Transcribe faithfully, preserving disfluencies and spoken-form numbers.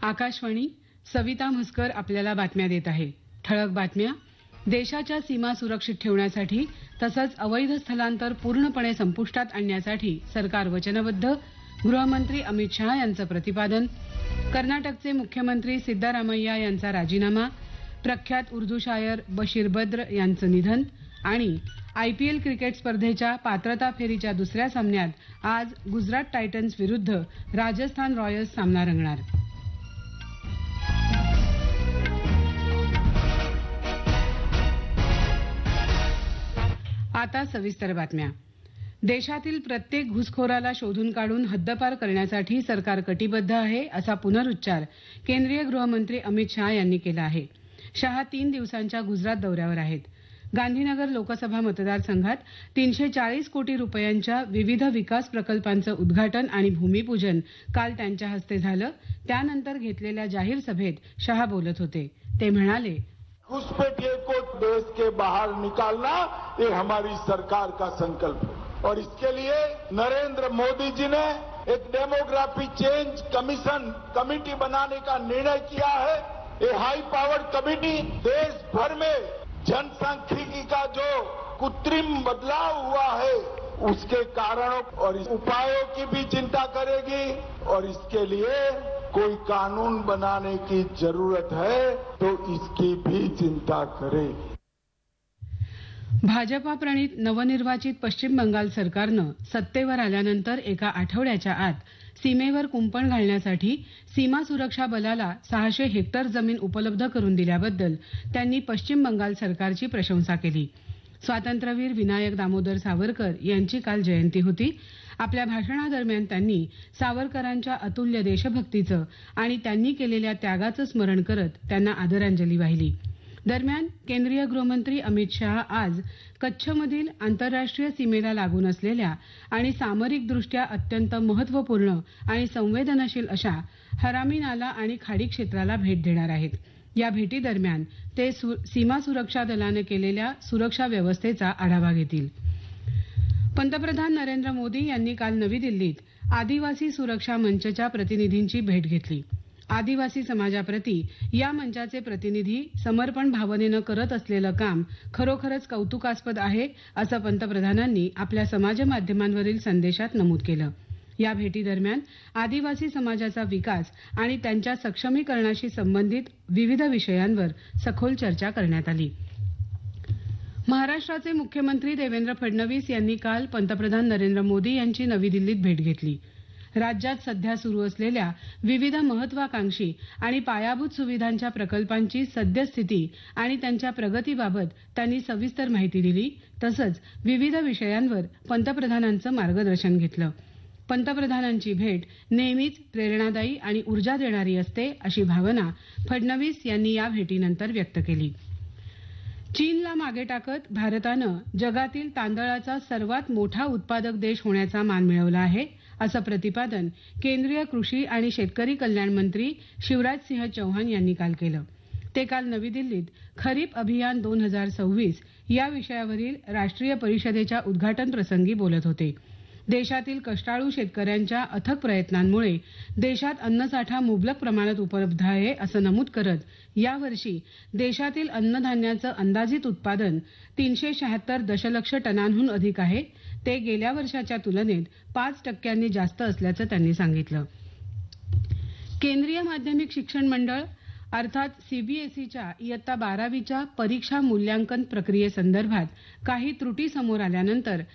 आकाशवाणी सविता म्हसकर आपल्याला बातम्या देत आहे. ठळक बातम्या. देशाच्या सीमा सुरक्षित ठेवण्यासाठी तसंच अवैध स्थलांतर पूर्णपणे संपुष्टात आणण्यासाठी सरकार वचनबद्ध. गृहमंत्री अमित शहा यांचं प्रतिपादन. कर्नाटकचे मुख्यमंत्री सिद्धरामय्या यांचा राजीनामा. प्रख्यात उर्दू शायर बशीर बद्र यांचं निधन. आणि आयपीएल क्रिकेट स्पर्धेच्या पात्रता फेरीच्या दुसऱ्या सामन्यात आज गुजरात टायटन्स विरुद्ध राजस्थान रॉयल्स सामना रंगणार. आता सविस्तर बातम्या. देशातील प्रत्येक घुसखोराला शोधून काढून हद्दपार करण्यासाठी सरकार कटिबद्ध आहे असा पुनरुच्चार केंद्रीय गृहमंत्री अमित शहा यांनी केला आहे. शहा तीन दिवसांच्या गुजरात दौऱ्यावर आहेत. गांधीनगर लोकसभा मतदारसंघात तीनशे चाळीस कोटी रुपयांच्या विविध विकास प्रकल्पांचं उद्घाटन आणि भूमिपूजन काल त्यांच्या हस्ते झालं. त्यानंतर घेतलेल्या जाहीर सभेत शहा बोलत होते. ते म्हणाले, घुसपैठिए को देश के बाहर निकालना ये हमारी सरकार का संकल्प है और इसके लिए नरेंद्र मोदी जी ने एक डेमोग्राफी चेंज कमीशन कमेटी बनाने का निर्णय किया है. ये हाई पावर्ड कमेटी देश भर में जनसांख्यिकी का जो कृत्रिम बदलाव हुआ है उसके कारणों और उपायों की भी चिंता करेगी और इसके लिए कोई कानून बनाने की जरूरत है तो इसकी भी चिंता करेगी. भाजपा प्रणित नवनिर्वाचित पश्चिम बंगाल सरकारनं सत्तेवर आल्यानंतर एका आठवड्याच्या आत सीमेवर कुंपण घालण्यासाठी सीमा सुरक्षा बलाला सहाशे हेक्टर जमीन उपलब्ध करून दिल्याबद्दल त्यांनी पश्चिम बंगाल सरकारची प्रशंसा केली. स्वातंत्र्यवीर विनायक दामोदर सावरकर यांची काल जयंती होती. आपल्या भाषणादरम्यान त्यांनी सावरकरांच्या अतुल्य देशभक्तीचं आणि त्यांनी केलेल्या त्यागाचं स्मरण करत त्यांना आदरांजली वाहिली. दरम्यान केंद्रीय गृहमंत्री अमित शहा आज कच्छमधील आंतरराष्ट्रीय सीमेला लागून असलेल्या आणि सामरिकदृष्ट्या अत्यंत महत्वपूर्ण आणि संवेदनशील अशा हरामी नाला आणि खाडी क्षेत्राला भेट देणार आहेत. या भेटीदरम्यान ते सीमा सुरक्षा दलानं केलेल्या सुरक्षा व्यवस्थेचा आढावा घेतील. पंतप्रधान नरेंद्र मोदी यांनी काल नवी दिल्लीत आदिवासी सुरक्षा मंचच्या प्रतिनिधींची भेट घेतली. आदिवासी समाजाप्रती या मंचाचे प्रतिनिधी समर्पण भावनेनं करत असलेलं काम खरोखरच कौतुकास्पद आहे असं पंतप्रधानांनी आपल्या समाज माध्यमांवरील संदेशात नमूद केलं. या भेटीदरम्यान आदिवासी समाजाचा विकास आणि त्यांच्या सक्षमीकरणाशी संबंधित विविध विषयांवर सखोल चर्चा करण्यात आली. महाराष्ट्राचे मुख्यमंत्री देवेंद्र फडणवीस यांनी काल पंतप्रधान नरेंद्र मोदी यांची नवी दिल्लीत भेट घेतली. राज्यात सध्या सुरू असलेल्या विविध महत्वाकांक्षी आणि पायाभूत सुविधांच्या प्रकल्पांची सद्यस्थिती आणि त्यांच्या प्रगतीबाबत त्यांनी सविस्तर माहिती दिली. तसंच विविध विषयांवर पंतप्रधानांचं मार्गदर्शन घेतलं. पंतप्रधानांची भेट नेहमीच प्रेरणादायी आणि ऊर्जा देणारी असते अशी भावना फडणवीस यांनी या भेटीनंतर व्यक्त केली. चीनला मागे टाकत भारतानं जगातील तांदळाचा सर्वात मोठा उत्पादक देश होण्याचा मान मिळवला आहे असं प्रतिपादन केंद्रीय कृषी आणि शेतकरी कल्याण मंत्री शिवराज सिंह चौहान यांनी काल केलं. ते काल नवी दिल्लीत खरीप अभियान दोन हजार सव्वीस या विषयावरील राष्ट्रीय परिषदेच्या उद्घाटन प्रसंगी बोलत होते. देशातील कष्टाळू शेतकऱ्यांच्या अथक प्रयत्नांमुळे देशात अन्नसाठा मुबलक प्रमाणात उपलब्ध आहे असं नमूद करत यावर्षी देशातील अन्नधान्याचं अंदाजित उत्पादन तीनशे शहात्तर दशलक्ष टनांहून अधिक आहे. ते गेल्या वर्षाच्या तुलनेत पाच टक्क्यांनी जास्त असल्याचं त्यांनी सांगितलं. केंद्रीय माध्यमिक शिक्षण मंडळ अर्थात सीबीएसईच्या इयत्ता बारावीच्या परीक्षा मूल्यांकन प्रक्रियेसंदर्भात काही त्रुटी समोर आल्यानंतर